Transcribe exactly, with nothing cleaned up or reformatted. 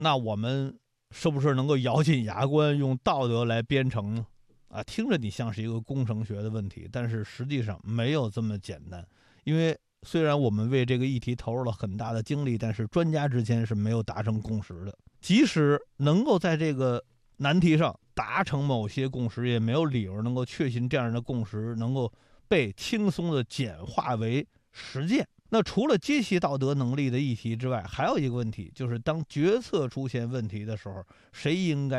那我们是不是能够咬紧牙关用道德来编程呢？啊，听着你像是一个工程学的问题，但是实际上没有这么简单。因为虽然我们为这个议题投入了很大的精力，但是专家之间是没有达成共识的。即使能够在这个难题上达成某些共识，也没有理由能够确信这样的共识能够被轻松的简化为实践。那除了阶级道德能力的议题之外，还有一个问题，就是当决策出现问题的时候，谁应该